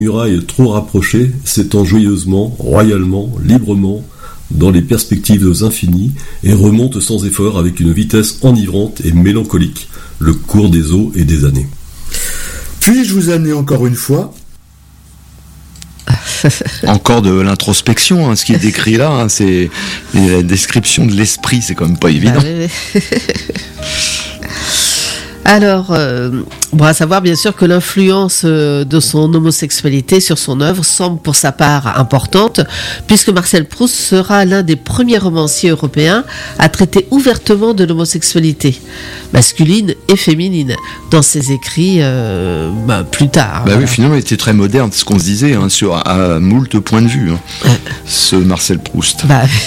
Muraille trop rapprochée s'étend joyeusement, royalement, librement, dans les perspectives infinies, et remonte sans effort avec une vitesse enivrante et mélancolique, le cours des eaux et des années. Puis-je vous amener encore une fois Encore de l'introspection, hein, ce qui est décrit là, hein, c'est la description de l'esprit, c'est quand même pas évident. Alors, à savoir bien sûr que l'influence de son homosexualité sur son œuvre semble pour sa part importante, puisque Marcel Proust sera l'un des premiers romanciers européens à traiter ouvertement de l'homosexualité, masculine et féminine, dans ses écrits plus tard. Voilà. Oui, finalement, il était très moderne, ce qu'on se disait, hein, à moult points de vue, ce Marcel Proust.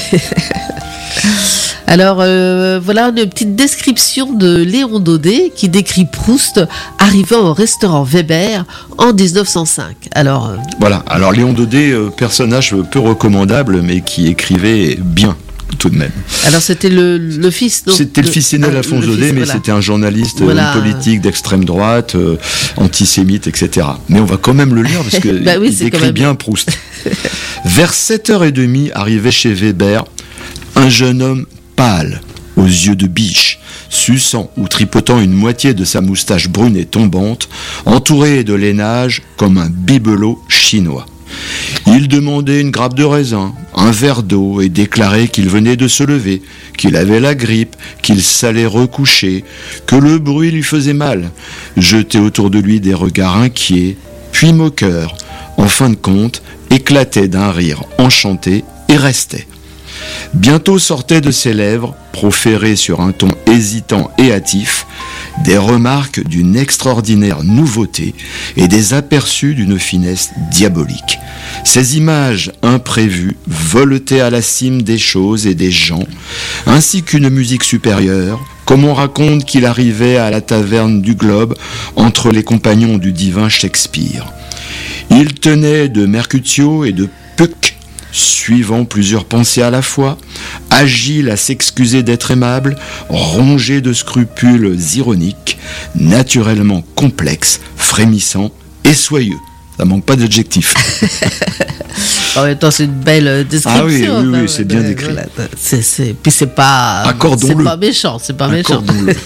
Alors, voilà une petite description de Léon Daudet qui décrit Proust arrivant au restaurant Weber en 1905. Alors, voilà. Alors, Léon Daudet, personnage peu recommandable, mais qui écrivait bien, tout de même. Alors, c'était le fils, non ? C'était le fils aîné d'Alphonse Daudet, mais c'était un journaliste politique d'extrême droite, antisémite, etc. Mais on va quand même le lire, parce qu'il décrit bien Proust. Vers 7h30, arrivait chez Weber un jeune homme pâle, aux yeux de biche, suçant ou tripotant une moitié de sa moustache brune et tombante, entouré de lainage comme un bibelot chinois. Il demandait une grappe de raisin, un verre d'eau et déclarait qu'il venait de se lever, qu'il avait la grippe, qu'il s'allait recoucher, que le bruit lui faisait mal. Jetait autour de lui des regards inquiets, puis moqueurs. En fin de compte, éclatait d'un rire enchanté et restait. Bientôt sortaient de ses lèvres, proférées sur un ton hésitant et hâtif, des remarques d'une extraordinaire nouveauté et des aperçus d'une finesse diabolique. Ces images imprévues voletaient à la cime des choses et des gens, ainsi qu'une musique supérieure, comme on raconte qu'il arrivait à la taverne du Globe entre les compagnons du divin Shakespeare. Il tenait de Mercutio et de Puck, suivant plusieurs pensées à la fois, agile à s'excuser d'être aimable, rongé de scrupules ironiques, naturellement complexe, frémissant et soyeux. Ça manque pas d'adjectifs. En même temps, c'est une belle description. Ah oui, c'est bien décrit. Voilà. Puis c'est pas méchant, c'est pas méchant.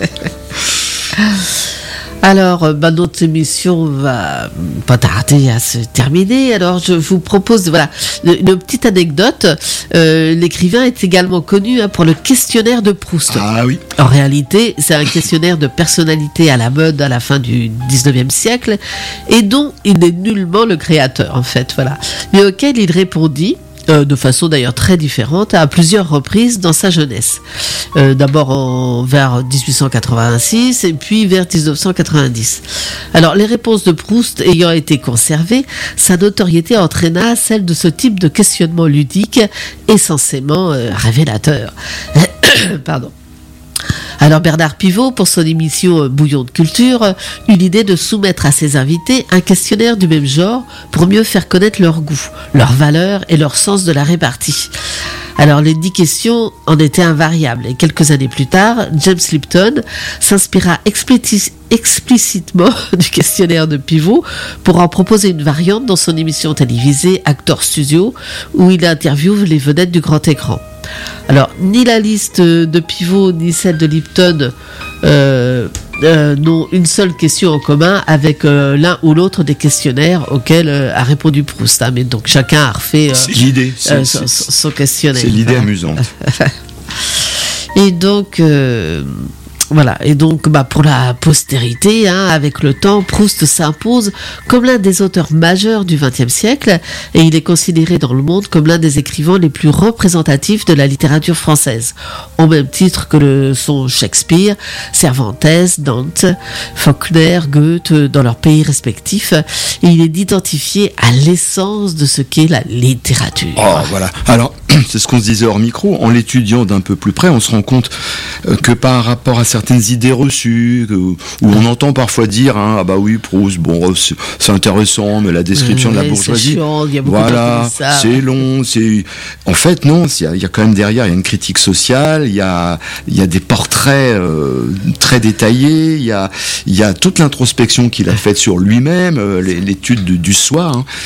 Alors, notre émission va pas tarder à se terminer. Alors, je vous propose une petite anecdote. L'écrivain est également connu pour le questionnaire de Proust. Ah oui. En réalité, c'est un questionnaire de personnalité à la mode à la fin du 19e siècle et dont il n'est nullement le créateur, en fait. Voilà. Mais auquel il répondit de façon d'ailleurs très différente à plusieurs reprises dans sa jeunesse. D'abord vers 1886 et puis vers 1990. Alors les réponses de Proust ayant été conservées, sa notoriété entraîna celle de ce type de questionnement ludique essentiellement révélateur. Pardon. Alors Bernard Pivot, pour son émission Bouillon de culture, eut l'idée de soumettre à ses invités un questionnaire du même genre pour mieux faire connaître leur goût, leurs valeurs et leur sens de la répartie. Alors les 10 questions en étaient invariables et quelques années plus tard, James Lipton s'inspira explicitement du questionnaire de Pivot pour en proposer une variante dans son émission télévisée Actors Studio où il interviewe les vedettes du grand écran. Alors, ni la liste de Pivot ni celle de Lipton n'ont une seule question en commun avec l'un ou l'autre des questionnaires auxquels a répondu Proust. Mais donc, chacun a refait son questionnaire. C'est l'idée amusante. Et donc... Voilà, et donc pour la postérité, avec le temps, Proust s'impose comme l'un des auteurs majeurs du XXe siècle et il est considéré dans le monde comme l'un des écrivains les plus représentatifs de la littérature française, au même titre que le sont Shakespeare, Cervantes, Dante, Faulkner, Goethe dans leurs pays respectifs, et il est identifié à l'essence de ce qu'est la littérature. Oh, voilà. Alors, c'est ce qu'on se disait hors micro, en l'étudiant d'un peu plus près, on se rend compte que par rapport à certaines idées reçues, où on entend parfois dire ah bah oui, Proust, bon, c'est intéressant, mais la description de la bourgeoisie, voilà, c'est long, c'est... En fait, non, il y a quand même derrière, il y a une critique sociale, il y a des portraits très détaillés, il y a toute l'introspection qu'il a faite sur lui-même, l'étude du soi,